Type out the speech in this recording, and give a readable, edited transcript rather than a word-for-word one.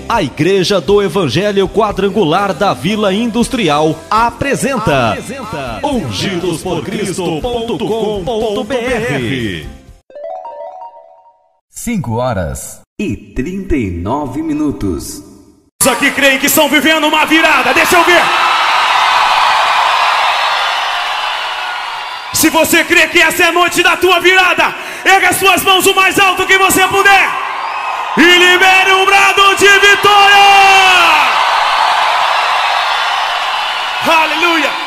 A Igreja do Evangelho Quadrangular da Vila Industrial apresenta ungidosporcristo.com.br. 5h39. Os aqui creem que estão vivendo uma virada, deixa eu ver. Se você crê que essa é a noite da tua virada, erga as suas mãos o mais alto que você puder e libere um brado de vitória. Aleluia.